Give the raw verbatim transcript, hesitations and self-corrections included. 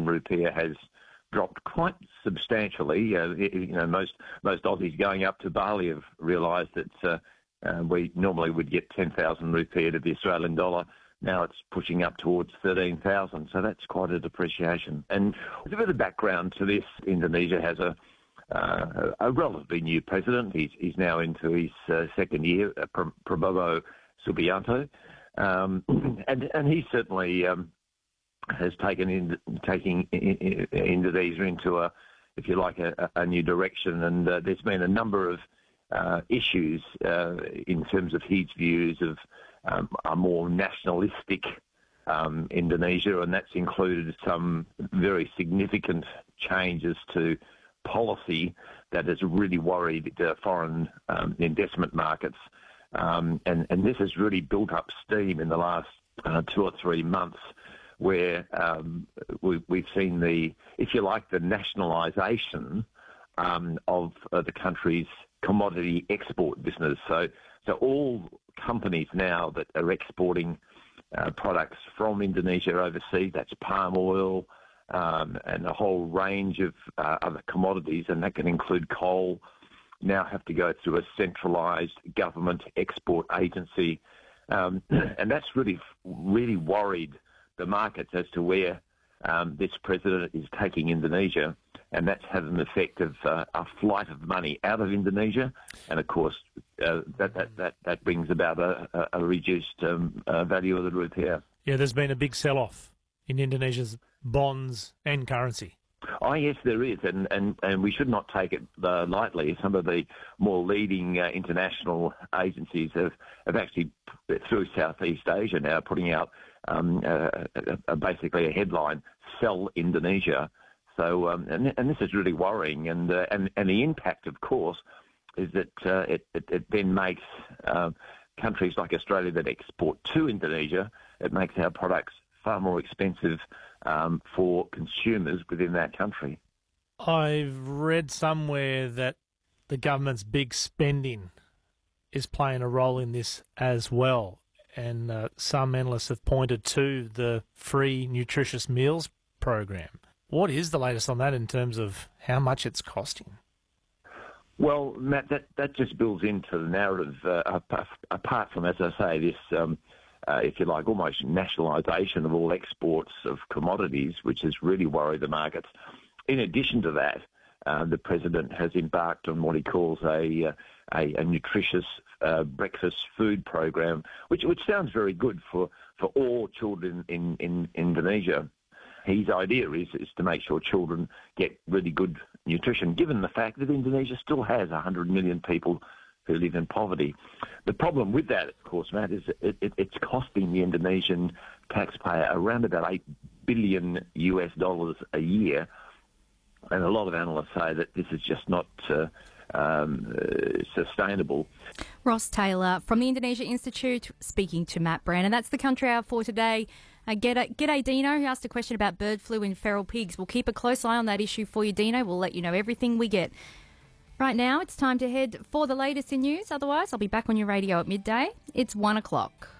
Indonesian rupiah has dropped quite substantially. Uh, you know, most most Aussies going up to Bali have realised that uh, uh, we normally would get ten thousand rupiah to the Australian dollar. Now it's pushing up towards thirteen thousand, so that's quite a depreciation. And a bit of background to this, Indonesia has a uh, a relatively new president. He's he's now into his uh, second year, uh, Prabowo Subianto, um, and and he certainly um, has taken in, taking Indonesia into a, if you like, a, a new direction. And uh, there's been a number of uh, issues uh, in terms of his views of um, a more nationalistic um, Indonesia, and that's included some very significant changes to policy that has really worried uh, foreign um, investment markets. Um, and, and this has really built up steam in the last uh, two or three months, where um, we, we've seen the, if you like, the nationalisation um, of uh, the country's commodity export business. So, so all companies now that are exporting uh, products from Indonesia overseas, that's palm oil um, and a whole range of uh, other commodities, and that can include coal, now have to go through a centralised government export agency. Um, and that's really, really worried the markets as to where um, this president is taking Indonesia, and that's had an effect of uh, a flight of money out of Indonesia, and of course uh, that, that that that brings about a, a reduced um, uh, value of the rupiah. Yeah, there's been a big sell-off in Indonesia's bonds and currency. Oh yes, there is, and and, and we should not take it uh, lightly. Some of the more leading uh, international agencies have have actually, through Southeast Asia now, putting out Um, uh, uh, uh, basically a headline: "Sell Indonesia." So, um, and, and this is really worrying. And uh, and and the impact, of course, is that uh, it, it it then makes uh, countries like Australia that export to Indonesia, it makes our products far more expensive um, for consumers within that country. I've read somewhere that the government's big spending is playing a role in this as well. And uh, some analysts have pointed to the free nutritious meals program. What is the latest on that in terms of how much it's costing? Well, Matt, that, that just builds into the narrative, uh, apart from, as I say, this, um, uh, if you like, almost nationalisation of all exports of commodities, which has really worried the markets. In addition to that, uh, the president has embarked on what he calls a, a, a nutritious Uh, breakfast food program, which which sounds very good for, for all children in, in Indonesia. His idea is is to make sure children get really good nutrition, given the fact that Indonesia still has one hundred million people who live in poverty. The problem with that, of course, Matt, is it, it, it's costing the Indonesian taxpayer around about eight billion U S dollars a year, and a lot of analysts say that this is just not uh, um, uh, sustainable. Ross Taylor from the Indonesia Institute speaking to Matt Brand. And that's the Country Hour for today. Uh, g'day, g'day, Dino, who asked a question about bird flu in feral pigs. We'll keep a close eye on that issue for you, Dino. We'll let you know everything we get. Right now, it's time to head for the latest in news. Otherwise, I'll be back on your radio at midday. It's one o'clock.